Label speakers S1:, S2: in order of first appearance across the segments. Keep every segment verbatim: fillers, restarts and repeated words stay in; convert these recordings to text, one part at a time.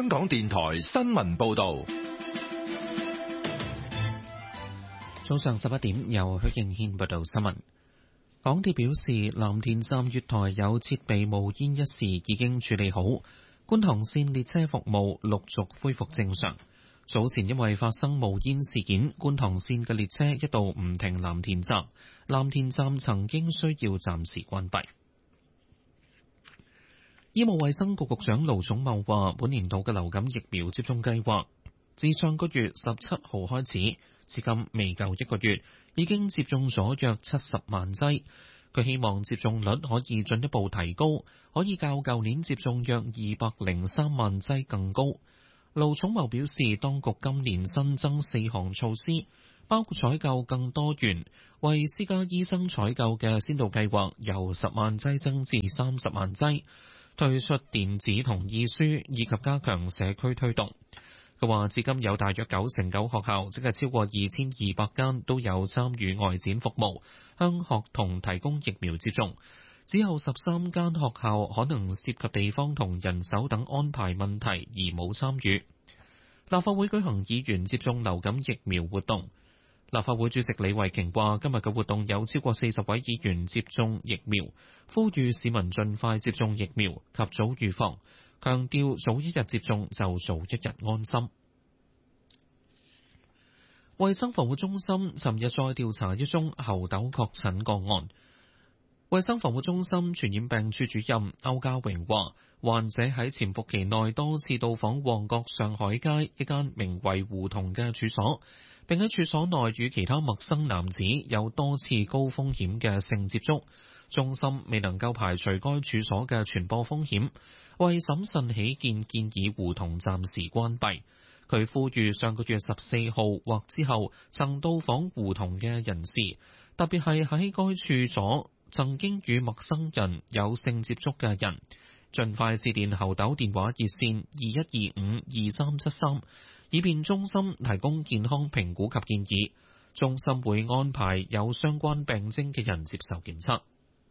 S1: 港電台新聞報道。
S2: 早上十一點，由許敬軒報道新聞。港鐵表示，藍田站月台有設備冒煙一事已經處理好，觀塘線列車服務陸續恢復正常。早前因為發生冒煙事件，觀塘線嘅列車一度唔停藍田站，藍田站曾經需要暫時關閉。醫務衛生局局長盧寵茂話，本年度嘅流感疫苗接種計劃自上個月十七號開始，至今未夠一個月，已經接種咗約七十萬劑。佢希望接種率可以進一步提高，可以較舊年接種約二百零三萬劑更高。盧寵茂表示，當局今年新增四項措施，包括採購更多元為私家醫生採購嘅先導計劃由十萬劑增至三十萬劑，推出電子同意書以及加強社區推動。佢話至今有大約九成九學校，即係超過二千二百間都有參與外展服務，向學童提供疫苗接種。只有十三間學校可能涉及地方同人手等安排問題而冇參與。立法會舉行議員接種流感疫苗活動。立法會主席李慧瓊話：今日嘅活動有超過四十位議員接種疫苗，呼籲市民盡快接種疫苗，及早預防。強調早一日接種就早一日安心。衛生防護中心尋日再調查一宗猴痘確診個案。衛生防護中心傳染病處主任歐家榮話，患者喺潛伏期內多次到訪旺角上海街一間名為胡同嘅處所，並喺處所內與其他陌生男子有多次高風險嘅性接觸。中心未能夠排除該處所嘅傳播風險，為審慎起見，建議胡同暫時關閉。佢呼籲上個月十四號或之後曾到訪胡同嘅人士，特別係喺該處所曾經與陌生人有性接觸嘅人，盡快致電猴痘電話熱線二一二五二三七三，以便中心提供健康評估及建議。中心會安排有相關病徵嘅人接受檢測。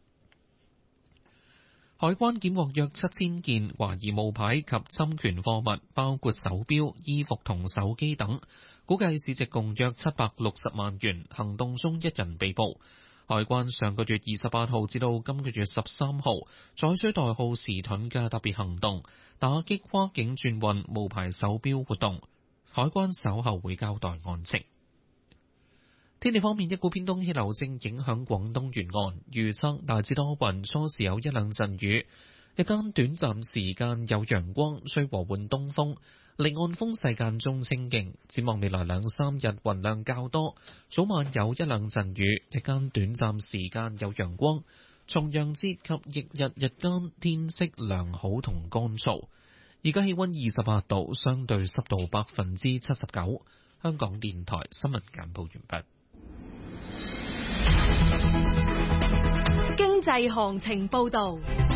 S2: 海關檢獲約七千件懷疑冒牌及侵權貨物，包括手錶、衣服同手機等，估計市值共約七百六十萬元。行動中一人被捕。海關上個月二十八號至到今個月十三號採取代號時盾嘅特別行動，打擊跨境轉運冒牌手錶活動。海關稍後會交代案情。天氣方面，一股偏東氣流正影響廣東沿岸，預測大致多雲，初時有一兩陣雨，日間短暫時間有陽光，吹和緩東風，離岸風勢間中清勁。展望未來兩三日雲量較多，早晚有一兩陣雨，日間短暫時間有陽光。重陽節及翌日日間天色良好同乾燥。而家氣溫二十八度，相對濕度百分之七十九。香港電台新聞簡報完畢。
S3: 經濟行情報道。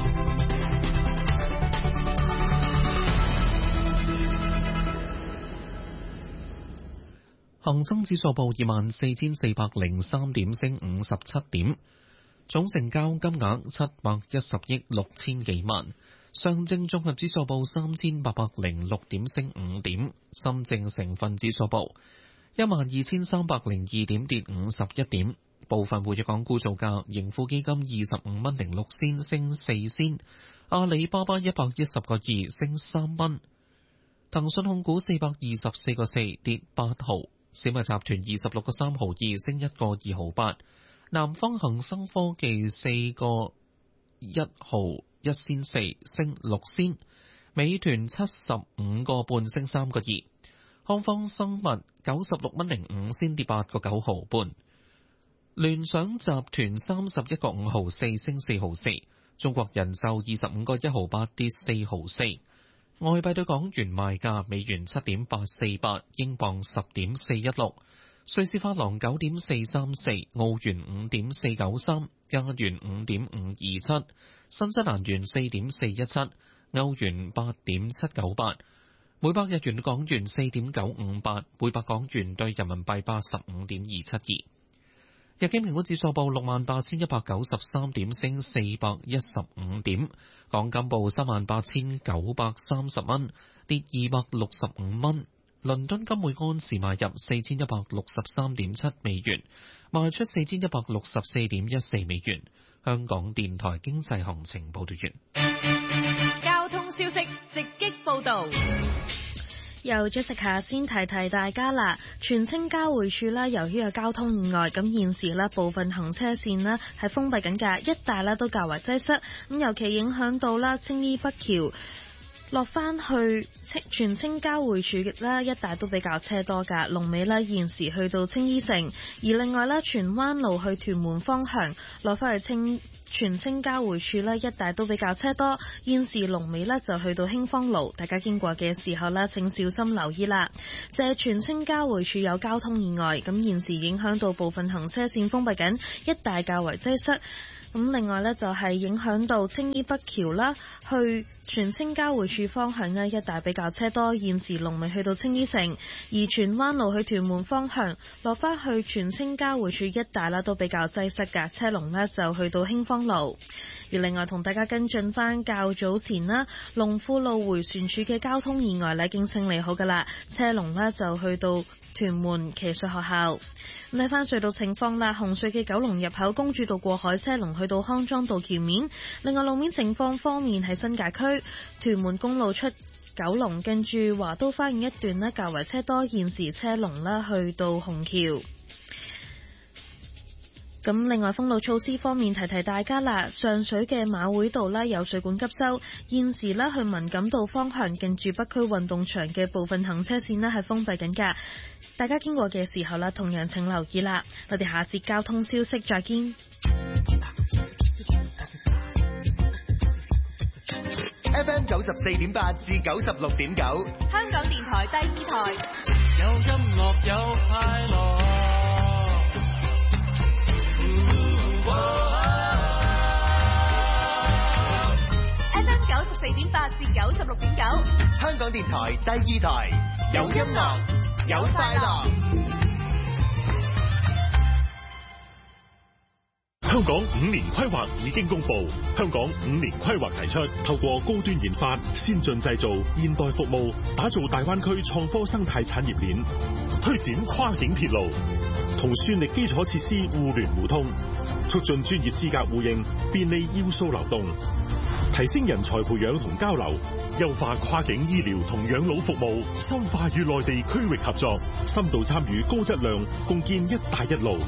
S2: 恒生指數報二萬四千四百零三點，升五十七點，總成交金額七百一十億六千幾萬。上證綜合指數報三千八百零六點，升五點。深證成分指數報一萬二千三百零二點，跌五十一點。部分活躍港股造價，盈富基金二十五蚊零六仙，升四仙；阿里巴巴一百一十個二，升三蚊；騰訊控股四百二十四個四，跌八毫；小米集團二十六個三毫二，升一個二毫八；南方恒生科技四個一毫一仙四，升六仙；美團七十五個半，升三個二；康方生物九十六蚊零五仙，跌八個九毫半。聯想集團三十一個五毫四，升四毫四；中國人壽二十五個一毫八，跌四毫四。外幣對港元賣價：美元七點八四八，英鎊十點四一六，瑞士法郎九點四三四，澳元五點四九三，加元五點五二七，新西蘭元四點四一七，歐元八點七九八，每百日元港元四點九五八，每百港元對人民幣八十五點二七二。 日經平均指數報六萬八千一百九十三點，升四百一十五點。港金報三萬八千九百三十蚊，跌二百六十五蚊。倫敦金每安士買入四千一百六十三點七美元，賣出四千一百六十四點一四美元。香港電台經濟行情報道完。
S3: 交通消息直擊報道。
S4: 又 Jessica 先提提大家啦，荃青交匯處啦，由於有交通意外，咁現時咧部分行車線咧係封閉緊㗎，一帶咧都較為擠塞，咁尤其影響到啦青衣北橋落翻去荃青交匯處啦，一帶都比較車多㗎，龍尾咧現時去到青衣城，而另外咧荃灣路去屯門方向落翻去青荃青交匯處呢，一帶都比較車多，現時龍尾呢就去到興芳路，大家經過嘅時候呢，請小心留意啦。就係荃青交匯處有交通意外，咁現時影響到部分行車線封閉緊，一帶較為擠塞。咁另外呢，就係影響到青衣北橋啦，去荃青交匯處方向呢，一帶比較車多，現時龍尾去到青衣城，而荃灣路去屯門方向落翻去荃青交匯處一帶啦，都比較擠塞㗎，車龍呢就去到興芳路。而另外同大家跟進翻較早前啦，龍富路迴旋處嘅交通意外呢已經清理好㗎啦，車龍呢就去到屯門騎術學校。睇翻隧道情況啦，紅隧嘅九龍入口公主道過海車龍去到康莊道橋面。另外路面情況方面喺新界區屯門公路出九龍跟住華都花園一段呢較為車多，現時車龍呢去到紅橋。咁另外封路措施方面提提大家啦，上水嘅馬會道呢有水管急修，現時呢去文錦道方向近住北區運動場嘅部分行車線呢係封閉緊㗎，大家經過嘅時候啦，同樣請留意啦。我哋下節交通消息再見。
S5: F M 九十四點八至九十六點九，
S3: 香港電台第二台，
S6: 有音樂有快樂。
S3: F M 九十四點八至九十六點九，
S5: 香港電台第二台，有音樂有快樂。
S7: 香港五年規劃已經公布，香港五年規劃提出透過高端研發、先進製造、現代服務，打造大灣區創科生態產業鏈，推展跨境鐵路，同算力基礎設施互聯互通，促進專業資格互認，便利要素流動，提升人才培養同交流，優化跨境醫療同養老服務，深化與內地區域合作，深度參與高質量共建一帶一路。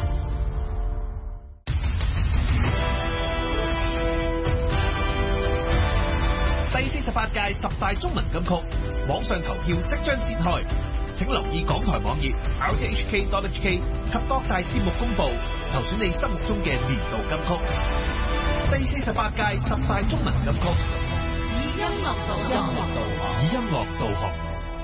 S1: 第四十八屆十大中文金曲網上投票即將展開，請留意港台網頁 r t h k dot h k 及各大節目公佈，投選你心目中嘅年度金曲。第四十八屆十大中文金曲，
S3: 以音樂導航，
S1: 以音樂導航。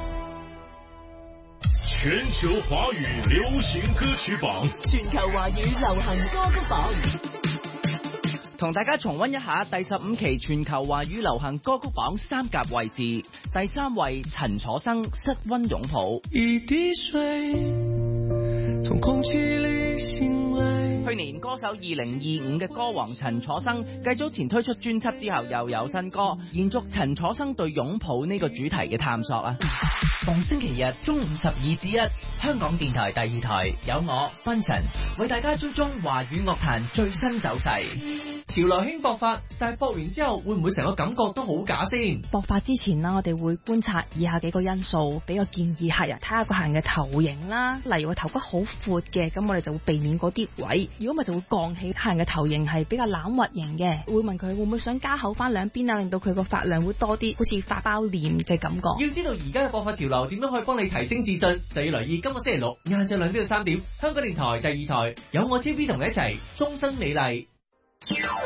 S7: 全球華語流行歌曲榜，
S8: 全球華語流行歌曲榜。同大家重溫一下第十五期全球華語流行歌曲榜三甲位置，第三位陳楚生《室溫擁抱》。
S6: 一滴水從空氣裡醒來。
S8: 去年歌手二零二五嘅歌王陳楚生，繼早前推出專輯之後又有新歌，延續陳楚生對擁抱呢個主題嘅探索啊！
S9: 逢星期日中午十二至一，香港電台第二台有我賓臣為大家追蹤華語樂壇最新走勢。潮流興搏發，但係搏完之後會唔會成個感覺都好假先？
S10: 搏發之前啦，我哋會觀察以下幾個因素，俾個建議客人睇下個客人嘅頭型啦。例如個頭骨好闊嘅，咁我哋就會避免嗰啲位。如果咪就會降起客人嘅頭型係比較欖核型嘅，會問佢會唔會想加厚翻兩邊啊，令到佢個髮量會多啲，好似發包臉嘅感覺。
S9: 要知道而家嘅搏發潮流點樣可以幫你提升自信，就要留意今個星期六晏晝兩點到三點，香港電台第二台有我 J B 同你一齊終身美麗。